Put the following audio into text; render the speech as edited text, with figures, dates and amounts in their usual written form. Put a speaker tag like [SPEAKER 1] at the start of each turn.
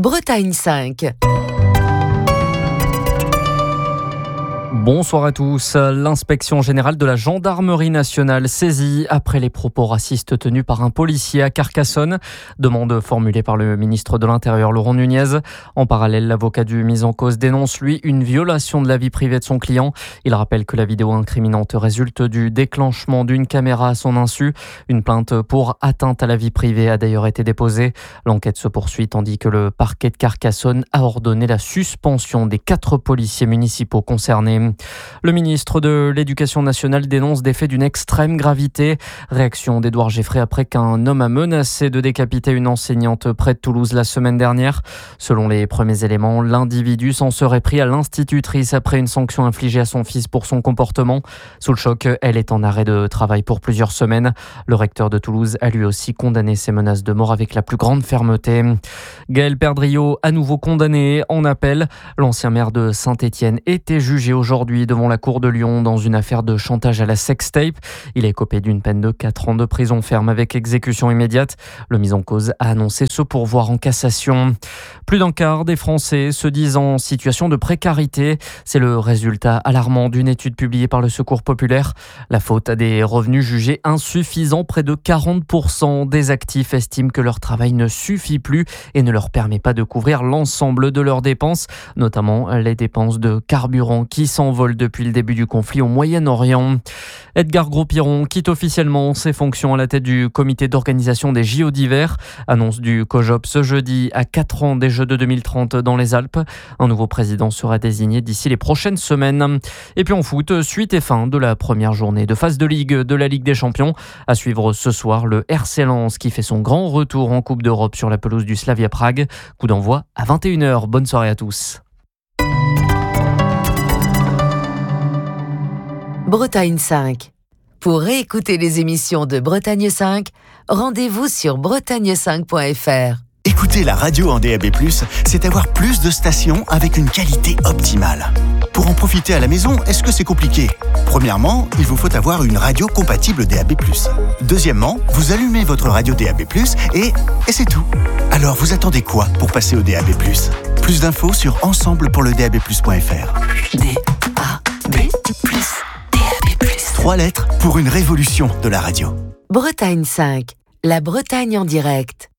[SPEAKER 1] Bretagne 5.
[SPEAKER 2] Bonsoir à tous. L'inspection générale de la gendarmerie nationale saisie après les propos racistes tenus par un policier à Carcassonne. Demande formulée par le ministre de l'Intérieur Laurent Nunez. En parallèle, l'avocat du mis en cause dénonce, lui, une violation de la vie privée de son client. Il rappelle que la vidéo incriminante résulte du déclenchement d'une caméra à son insu. Une plainte pour atteinte à la vie privée a d'ailleurs été déposée. L'enquête se poursuit tandis que le parquet de Carcassonne a ordonné la suspension des 4 policiers municipaux concernés. Le ministre de l'Éducation nationale dénonce des faits d'une extrême gravité. Réaction d'Édouard Geffray après qu'un homme a menacé de décapiter une enseignante près de Toulouse la semaine dernière. Selon les premiers éléments, l'individu s'en serait pris à l'institutrice après une sanction infligée à son fils pour son comportement. Sous le choc, elle est en arrêt de travail pour plusieurs semaines. Le recteur de Toulouse a lui aussi condamné ces menaces de mort avec la plus grande fermeté. Gaël Perdriau, à nouveau condamné en appel. L'ancien maire de Saint-Étienne était jugé aujourd'hui devant la cour de Lyon dans une affaire de chantage à la sextape. Il est écopé d'une peine de 4 ans de prison ferme avec exécution immédiate. Le mis en cause a annoncé ce pourvoi en cassation. Plus d'un quart des Français se disent en situation de précarité. C'est le résultat alarmant d'une étude publiée par le Secours populaire. La faute à des revenus jugés insuffisants. Près de 40% des actifs estiment que leur travail ne suffit plus et ne leur permet pas de couvrir l'ensemble de leurs dépenses, notamment les dépenses de carburant qui s'envolent depuis le début du conflit au Moyen-Orient. Edgar Gros-Piron quitte officiellement ses fonctions à la tête du comité d'organisation des JO d'hiver. Annonce du COJOP ce jeudi à 4 ans des Jeux de 2030 dans les Alpes. Un nouveau président sera désigné d'ici les prochaines semaines. Et puis en foot, suite et fin de la première journée de phase de Ligue de la Ligue des Champions. À suivre ce soir, le RC Lens qui fait son grand retour en Coupe d'Europe sur la pelouse du Slavia Prague. Coup d'envoi à 21h. Bonne soirée à tous.
[SPEAKER 1] Bretagne 5. Pour réécouter les émissions de Bretagne 5, rendez-vous sur bretagne5.fr.
[SPEAKER 3] Écouter la radio en DAB+, c'est avoir plus de stations avec une qualité optimale. Pour en profiter à la maison, est-ce que c'est compliqué ? Premièrement, il vous faut avoir une radio compatible DAB+. Deuxièmement, vous allumez votre radio DAB+, et c'est tout. Alors vous attendez quoi pour passer au DAB+? Plus d'infos sur ensemblepourledab+.fr. DAB+. 3 lettres pour une révolution de la radio.
[SPEAKER 1] Bretagne 5, la Bretagne en direct.